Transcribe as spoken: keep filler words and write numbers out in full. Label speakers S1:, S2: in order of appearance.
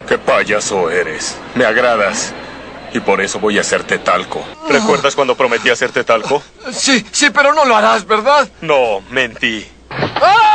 S1: Qué payaso eres. Me agradas. Y por eso voy a hacerte talco. ¿Recuerdas cuando prometí hacerte talco?
S2: Sí, sí, pero no lo harás, ¿verdad?
S1: No, mentí.
S2: ¡Ah!